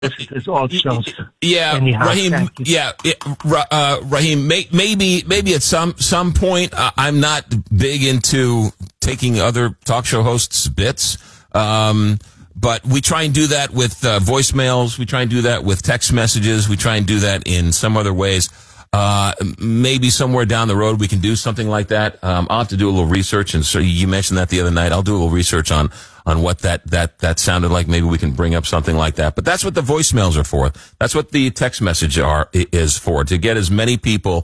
C'est autre chose. Yeah, Anyhow, Raheem. Yeah, Raheem. Maybe at some point, I'm not big into taking other talk show hosts' bits. But we try and do that with voicemails. We try and do that with text messages. We try and do that in some other ways. Maybe somewhere down the road we can do something like that. I'll have to do a little research. And so you mentioned that the other night. I'll do a little research on what that sounded like. Maybe we can bring up something like that. But that's what the voicemails are for. That's what the text message is for, to get as many people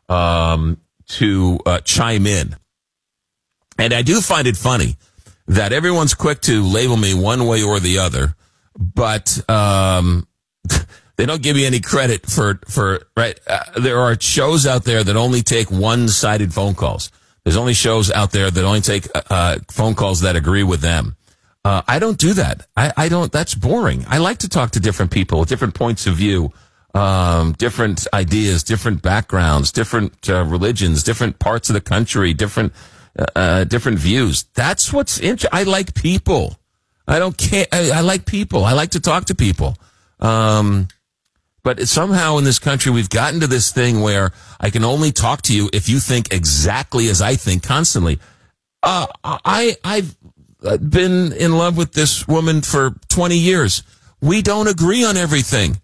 to chime in. And I do find it funny that everyone's quick to label me one way or the other, but they don't give me any credit for right. There are shows out there that only take one-sided phone calls. There's only shows out there that only take phone calls that agree with them. I don't do that. I don't. That's boring. I like to talk to different people, different points of view, different ideas, different backgrounds, different religions, different parts of the country, different views. That's what's interesting. I like people. I don't care. I like people. I like to talk to people. But somehow in this country, we've gotten to this thing where I can only talk to you if you think exactly as I think constantly. I've been in love with this woman for 20 years. We don't agree on everything.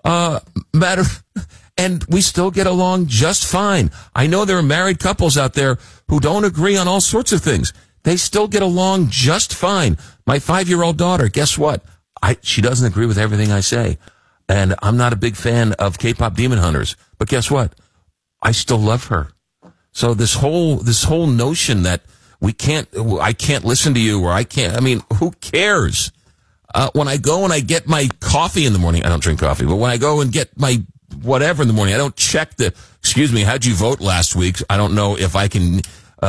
And we still get along just fine. I know there are married couples out there who don't agree on all sorts of things. They still get along just fine. My 5-year-old daughter, guess what? She doesn't agree with everything I say. And I'm not a big fan of K-pop Demon Hunters. But guess what? I still love her. So this whole notion that I can't listen to you, or I can't, I mean, who cares? When I go and I get my coffee in the morning, I don't drink coffee, but when I go and get my whatever in the morning, I don't check excuse me, how'd you vote last week? I don't know if I can,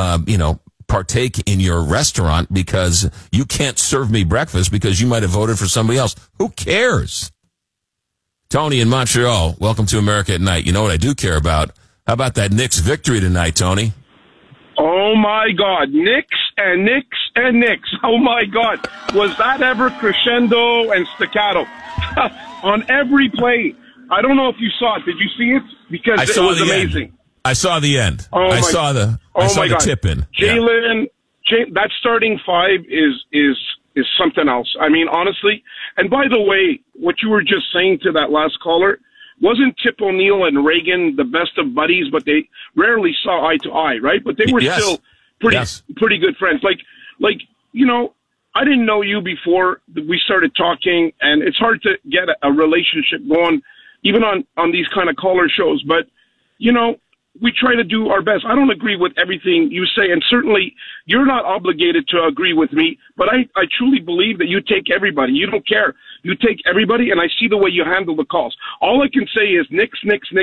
partake in your restaurant because you can't serve me breakfast because you might have voted for somebody else. Who cares? Tony in Montreal, welcome to America at Night. You know what I do care about? How about that Knicks victory tonight, Tony? Oh, my God. Knicks and Knicks and Knicks. Oh, my God. Was that ever crescendo and staccato? On every play. I don't know if you saw it. Did you see it? Because it was amazing. End. I saw the end. I saw the tip in. Jalen, that starting five is something else. I mean, honestly. And by the way, what you were just saying to that last caller, wasn't Tip O'Neill and Reagan the best of buddies, but they rarely saw eye to eye, right? But they were still pretty good friends. Like, you know, I didn't know you before we started talking, and it's hard to get a relationship going, even on these kind of caller shows. But, you know, we try to do our best. I don't agree with everything you say, and certainly you're not obligated to agree with me, but I truly believe that you take everybody. You don't care. You take everybody, and I see the way you handle the calls. All I can say is Knicks.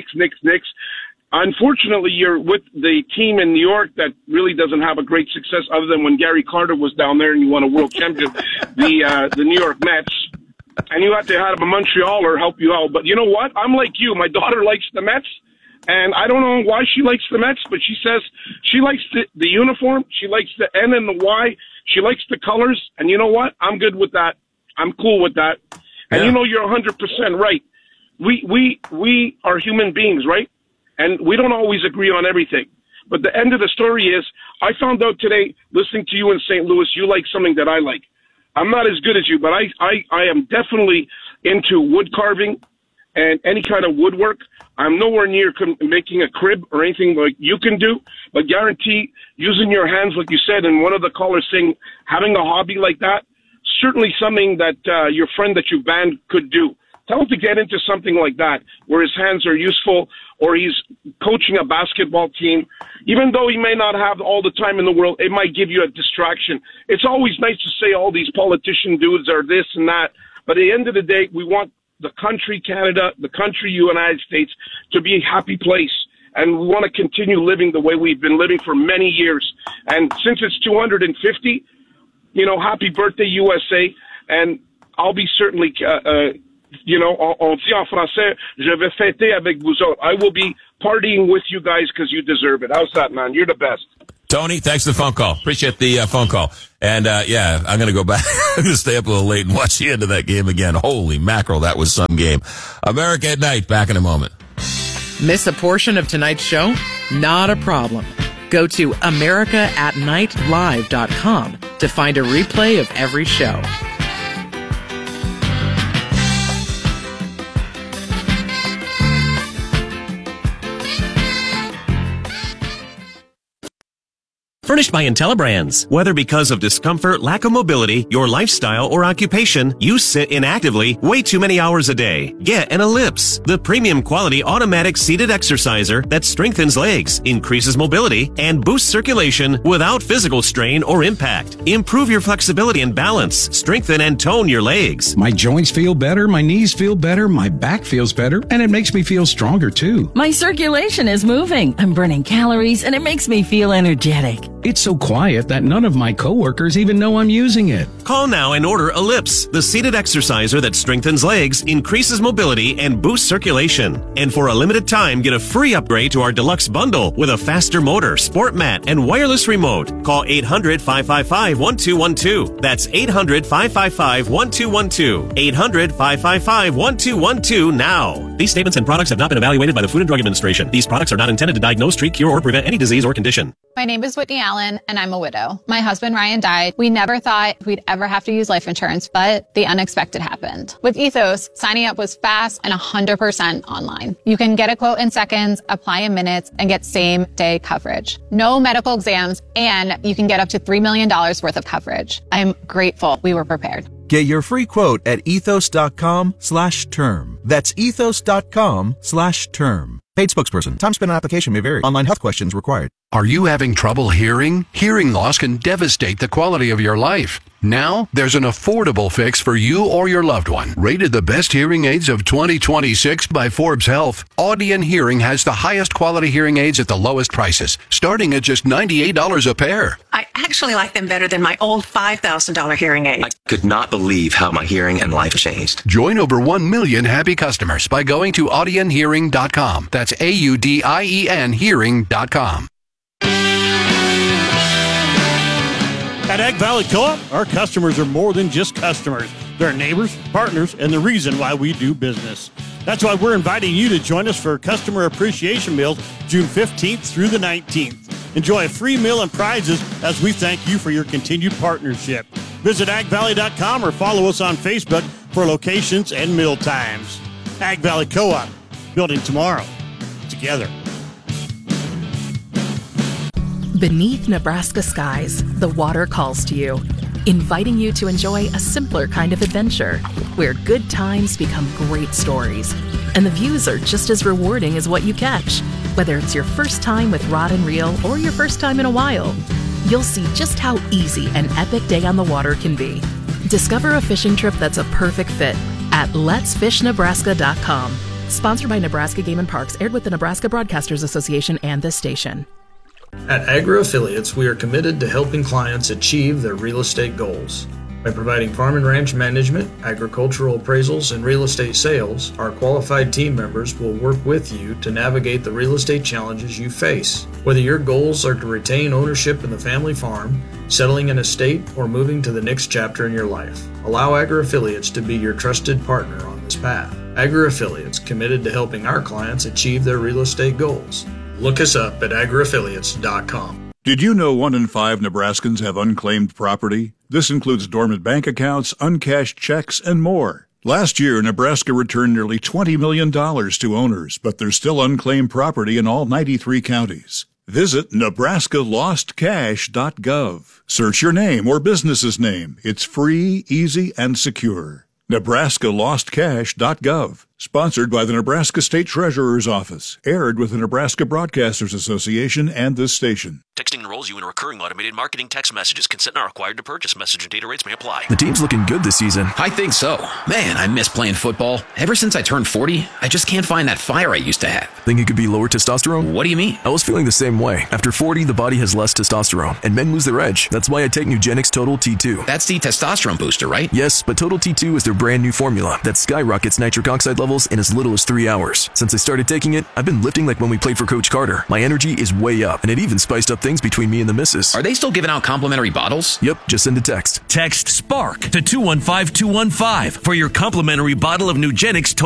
Unfortunately, you're with the team in New York that really doesn't have a great success other than when Gary Carter was down there and you won a world championship, the New York Mets. And you had to have a Montrealer help you out. But you know what? I'm like you. My daughter likes the Mets. And I don't know why she likes the Mets, but she says she likes the uniform. She likes the N and the Y. She likes the colors. And you know what? I'm good with that. I'm cool with that. And you know, you're 100% right. We are human beings, right? And we don't always agree on everything. But the end of the story is, I found out today, listening to you in St. Louis, you like something that I like. I'm not as good as you, but I am definitely into wood carving and any kind of woodwork. I'm nowhere near making a crib or anything like you can do, but guarantee using your hands, like you said, and one of the callers saying having a hobby like that, certainly something that your friend that you banned could do. Tell him to get into something like that where his hands are useful, or he's coaching a basketball team. Even though he may not have all the time in the world, it might give you a distraction. It's always nice to say all these politician dudes are this and that, but at the end of the day, we want the country, Canada, the country, United States, to be a happy place. And we want to continue living the way we've been living for many years. And since it's 250, you know, happy birthday, USA. And I'll be certainly, you know, on dit en français, je vais fêter avec vous autres. I will be partying with you guys because you deserve it. How's that, man? You're the best. Tony, thanks for the phone call. Appreciate the phone call. And, yeah, I'm going to go back. I'm going to stay up a little late and watch the end of that game again. Holy mackerel, that was some game. America at Night, back in a moment. Miss a portion of tonight's show? Not a problem. Go to americaatnightlive.com to find a replay of every show. Furnished by IntelliBrands. Whether because of discomfort, lack of mobility, your lifestyle, or occupation, you sit inactively way too many hours a day. Get an Ellipse, the premium quality automatic seated exerciser that strengthens legs, increases mobility, and boosts circulation without physical strain or impact. Improve your flexibility and balance, strengthen and tone your legs. My joints feel better, my knees feel better, my back feels better, and it makes me feel stronger too. My circulation is moving. I'm burning calories, and it makes me feel energetic. It's so quiet that none of my coworkers even know I'm using it. Call now and order Ellipse, the seated exerciser that strengthens legs, increases mobility, and boosts circulation. And for a limited time, get a free upgrade to our deluxe bundle with a faster motor, sport mat, and wireless remote. Call 800-555-1212. That's 800-555-1212. 800-555-1212 now. These statements and products have not been evaluated by the Food and Drug Administration. These products are not intended to diagnose, treat, cure, or prevent any disease or condition. My name is Whitney Allen, and I'm a widow. My husband, Ryan, died. We never thought we'd ever have to use life insurance, but the unexpected happened. With Ethos, signing up was fast and 100% online. You can get a quote in seconds, apply in minutes, and get same-day coverage. No medical exams, and you can get up to $3 million worth of coverage. I'm grateful we were prepared. Get your free quote at ethos.com/term. That's ethos.com/term. Paid spokesperson. Time spent on application may vary. Online health questions required. Are you having trouble hearing? Hearing loss can devastate the quality of your life. Now, there's an affordable fix for you or your loved one. Rated the best hearing aids of 2026 by Forbes Health, Audion Hearing has the highest quality hearing aids at the lowest prices, starting at just $98 a pair. I actually like them better than my old $5,000 hearing aid. I could not believe how my hearing and life changed. Join over 1 million happy customers by going to audionhearing.com. That's AUDIEN hearing.com. At Ag Valley Co-op, our customers are more than just customers. They're neighbors, partners, and the reason why we do business. That's why we're inviting you to join us for Customer Appreciation Meals June 15th through the 19th. Enjoy a free meal and prizes as we thank you for your continued partnership. Visit agvalley.com or follow us on Facebook for locations and meal times. Ag Valley Co-op, building tomorrow together. Beneath Nebraska skies, the water calls to you, inviting you to enjoy a simpler kind of adventure, where good times become great stories, and the views are just as rewarding as what you catch. Whether it's your first time with rod and reel or your first time in a while, you'll see just how easy an epic day on the water can be. Discover a fishing trip that's a perfect fit at letsfishnebraska.com. Sponsored by Nebraska Game and Parks, aired with the Nebraska Broadcasters Association and this station. At Agri Affiliates, we are committed to helping clients achieve their real estate goals. By providing farm and ranch management, agricultural appraisals, and real estate sales, our qualified team members will work with you to navigate the real estate challenges you face. Whether your goals are to retain ownership in the family farm, settling an estate, or moving to the next chapter in your life, allow Agri Affiliates to be your trusted partner on this path. Agri Affiliates, committed to helping our clients achieve their real estate goals. Look us up at agriaffiliates.com. Did you know 1 in 5 Nebraskans have unclaimed property? This includes dormant bank accounts, uncashed checks, and more. Last year, Nebraska returned nearly $20 million to owners, but there's still unclaimed property in all 93 counties. Visit nebraskalostcash.gov. Search your name or business's name. It's free, easy, and secure. nebraskalostcash.gov. Sponsored by the Nebraska State Treasurer's Office. Aired with the Nebraska Broadcasters Association and this station. Texting enrolls you in recurring automated marketing text messages. Consent not required to purchase. Message and data rates may apply. The team's looking good this season. I think so. Man, I miss playing football. Ever since I turned 40, I just can't find that fire I used to have. Think it could be lower testosterone? What do you mean? I was feeling the same way. After 40, the body has less testosterone, and men lose their edge. That's why I take Nugenix Total T2. That's the testosterone booster, right? Yes, but Total T2 is their brand new formula that skyrockets nitric oxide levels levels in as little as 3 hours. Since I started taking it, I've been lifting like when we played for Coach Carter. My energy is way up, and it even spiced up things between me and the missus. Are they still giving out complimentary bottles? Yep, just send a text. Text SPARK to 215-215 for your complimentary bottle of Nugenix